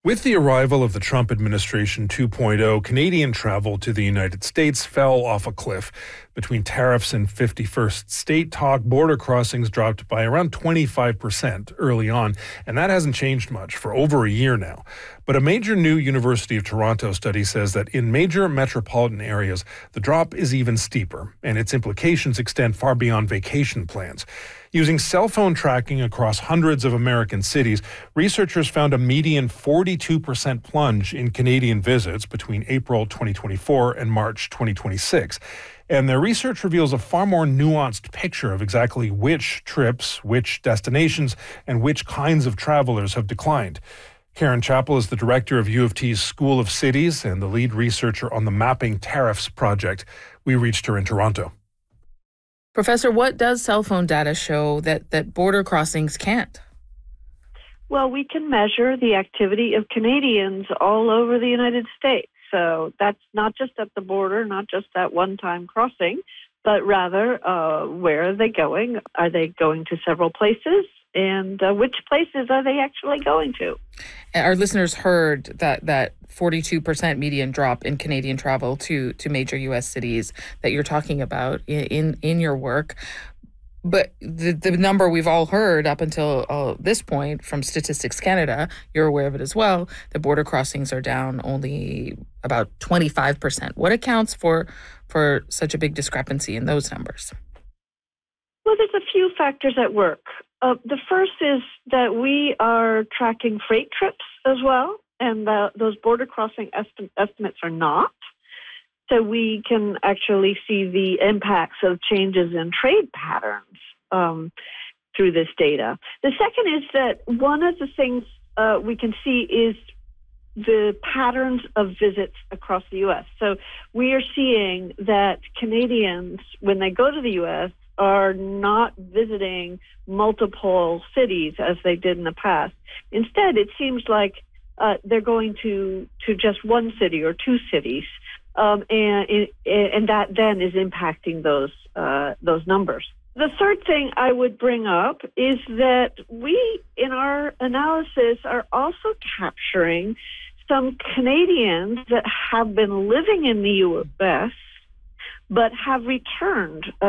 With the arrival of the Trump administration 2.0, Canadian travel to the United States fell off a cliff. Between tariffs and 51st state talk, border crossings dropped by around 25% early on, and that hasn't changed much for over a year now. But a major new University of Toronto study says that in major metropolitan areas, the drop is even steeper, and its implications extend far beyond vacation plans. Using cell phone tracking across hundreds of American cities, researchers found a median 42% plunge in Canadian visits between April 2024 and March 2026. And their research reveals a far more nuanced picture of exactly which trips, which destinations, and which kinds of travelers have declined. Karen Chappell is the director of U of T's School of Cities and the lead researcher on the Mapping Tariffs project. We reached her in Toronto. Professor, what does cell phone data show that border crossings can't? Well, we can measure the activity of Canadians all over the United States. So that's not just at the border, not just that one-time crossing, but rather where are they going? Are they going to several places? And which places are they actually going to? Our listeners heard that 42% median drop in Canadian travel to major U.S. cities that you're talking about in your work. But the number we've all heard up until this point from Statistics Canada, you're aware of it as well, the border crossings are down only about 25%. What accounts for such a big discrepancy in those numbers? Well, there's a few factors at work. The first is that we are tracking freight trips as well, and those border crossing estimates are not. So we can actually see the impacts of changes in trade patterns through this data. The second is that one of the things we can see is the patterns of visits across the U.S. So we are seeing that Canadians, when they go to the U.S., are not visiting multiple cities as they did in the past. Instead, it seems like they're going to just one city or two cities, and that then is impacting those numbers. The third thing I would bring up is that we, in our analysis, are also capturing some Canadians that have been living in the U.S. but have returned